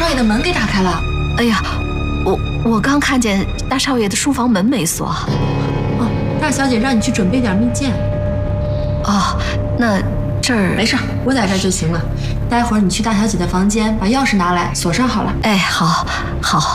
少爷的门给打开了。 哎呀，我刚看见大少爷的书房门没锁。 哦，大小姐让你去准备点蜜饯。 哦，那这儿没事，我在这儿就行了。待会儿你去大小姐的房间，把钥匙拿来，锁上好了。 哎，好，好。